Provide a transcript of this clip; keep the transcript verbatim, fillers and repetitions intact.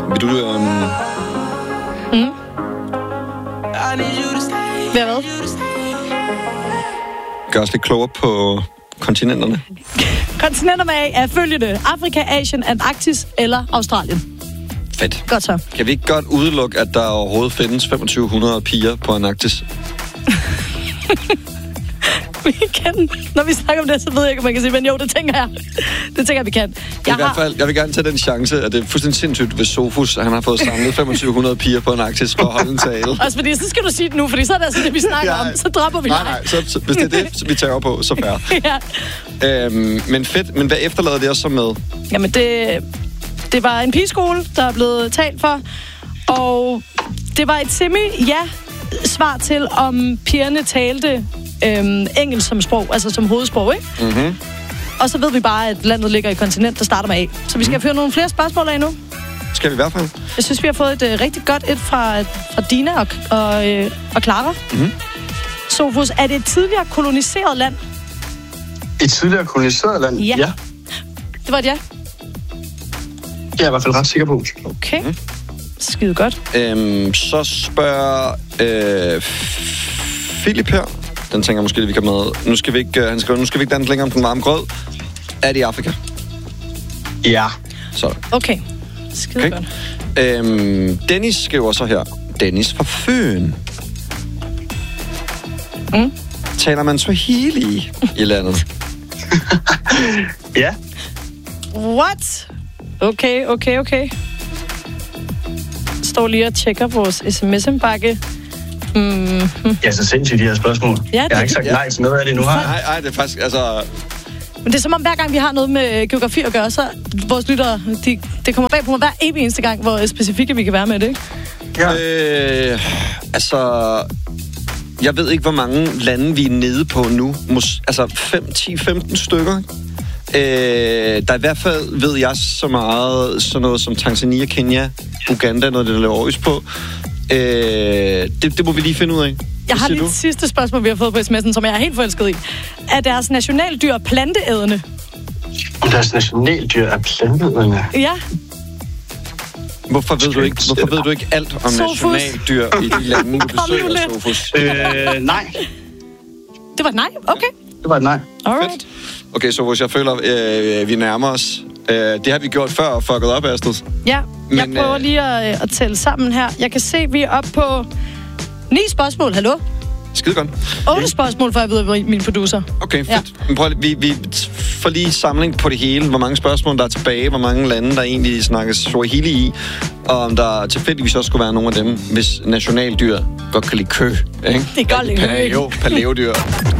Vil du... Øhm... Mm. Hvad hvad? Gør os lidt klogere på kontinenterne. Kontinenterne er følgende: Afrika, Asien, Antarktis eller Australien. Fedt. Godt så. Kan vi ikke godt udelukke, at der overhovedet findes femogtyve hundrede piger på Antarktis? Vi kan. Når vi snakker om det, så ved jeg ikke, om man kan sige, men jo, det tænker jeg. Det tænker jeg, vi kan. Jeg I hvert fald, jeg vil gerne tage den chance, at det er fuldstændig sindssygt, hvis Sofus, han har fået samlet femogtyve hundrede piger på Antarktis for at holde en tale. Også fordi, så skal du sige det nu, fordi så er det altså det, vi snakker ja, om. Så dropper vi Nej, nej, så, så, hvis det er det, vi tager på, så fair. Ja. Øhm, men fedt, men hvad efterlader det også så med? Jamen, det, det var en pigeskole, der er blevet talt for, og det var et semi-ja-svar til, om pigerne talte øhm, engelsk som sprog, altså som hovedsprog, ikke? Mhm. Og så ved vi bare, at landet ligger i kontinent, der starter med A. Så vi skal mm. føre nogle flere spørgsmål af nu. Skal vi i hvert fald. Jeg synes, vi har fået et uh, rigtig godt et fra, fra Dina og, og, øh, og Clara. Mm-hmm. Sofus, er det et tidligere koloniseret land? Et tidligere koloniseret land? Ja. ja. Det var et ja? Det er jeg i hvert fald ret sikker på. Okay. Mm. Skide godt. Øhm, så spørger øh, Philip her. Den tænker jeg måske, vi kan med. Nu skal vi ikke, uh, han skriver, nu skal vi ikke danse længere om den varme grød. Er det i Afrika? Ja. Sådan. Okay. Skide okay. godt. Øhm, Dennis skriver så her. Dennis fra Fyn. Mm. Taler man Swahili i landet? Ja. What? Okay, okay, okay. Står lige og tjekker vores sms-indbakke. Mm-hmm. Ja, så sindssygt de her spørgsmål. Ja, jeg har ikke sagt ja. nej til noget af det nu. Har Nej, nej, det er faktisk, altså... Men det er som om, hver gang vi har noget med geografi at gøre, så vores lyttere, de, det kommer bag på mig hver evig eneste gang, hvor specifikke vi kan være med det, ikke? Ja. Øh, altså... Jeg ved ikke, hvor mange lande vi er nede på nu. Mås- altså fem, ti, femten stykker. Øh, der er i hvert fald, ved jeg, så meget sådan noget som Tanzania, Kenya, Uganda, noget det, der laver øs på. Øh, det, det må vi lige finde ud af. Jeg har lige et sidste spørgsmål, vi har fået på sms'en, som jeg er helt forelsket i. Er deres nationaldyr planteædende? Deres nationaldyr er planteædende? Ja. Hvorfor ved du ikke, hvorfor ved du ikke alt om Sofus. Nationaldyr i de lande, du besøger, Sofus? Øh, nej. Det var et nej? Okay. Det var et nej. Alright. Fedt. Okay, Sofus, jeg føler, øh, vi nærmer os. Øh, det har vi gjort før og fucket op, Astrid. Ja, jeg Men, prøver øh... lige at, at tælle sammen her. Jeg kan se, at vi er oppe på ni spørgsmål. Hallo? Skide godt. Otte spørgsmål, for jeg ved, min producer. Okay, fedt. Ja. Men prøv, vi, vi får lige samling på det hele. Hvor mange spørgsmål, der er tilbage. Hvor mange lande, der egentlig snakkes Swahili i. Og om der tilfældigvis også skulle være nogle af dem, hvis nationaldyr godt kan lide kø. Ikke? Det er godt lide kø. Jo, palæodyr.